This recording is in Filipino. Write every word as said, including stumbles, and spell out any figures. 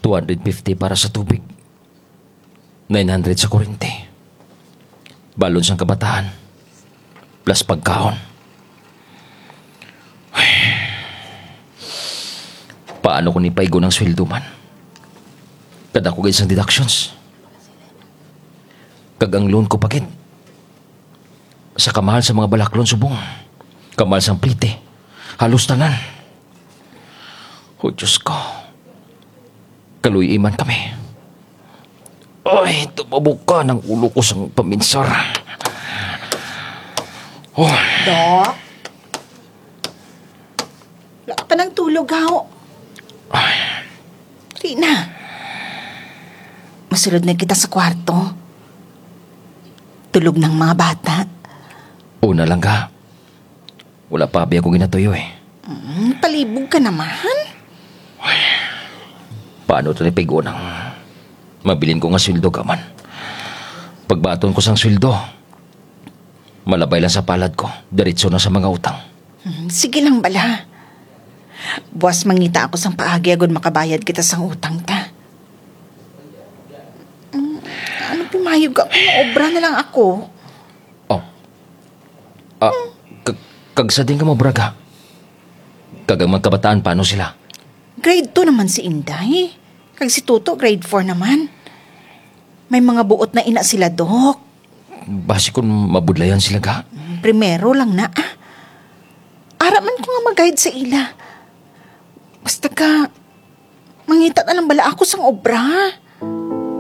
two hundred fifty para sa tubig. nine hundred sa kuryente. Balon sang kabataan. Plus pagkaon. Ay. Paano ko nipaigo ng sweldo man? Kada ko isang deductions. Kagang loan ko pagit. Sa kamahal sa mga balaklon subong. Kamahal sang plite. Halos tanan. O Diyos ko. Kaluy iman kami. Ay, tumabok ka ng ulo ko sa paminsar. Oh. Dok? Wala ka pa ng tulog, haw. Ay. Rina. Masulod na kita sa kwarto. Tulog ng mga bata. Una lang ka. Wala pa abi ako ginatuyo eh. Mm, palibog ka naman. Ay. Paano ito nipigo ng mabilin ko nga sweldo ka man? Pagbaton ko sang sweldo, malabay lang sa palad ko, diretso na sa mga utang. Mm, sige lang bala. Buwas mangita ako sang paagi agad makabayad kita sang utang ta. Mm, ano pimayog ka? Obra na lang ako. Oh. Ah, kag kagsa din ka mo, braga. Kagang magkabataan, paano sila? Grade two naman si Inday. Kag si Tuto, grade four naman. May mga buot na ina sila, Dok. Basi kung mabudlayan sila ka. Primero lang na. Ah. Araman ko nga mag-guide sa ila. Basta ka, mangita na lang bala ako sang obra.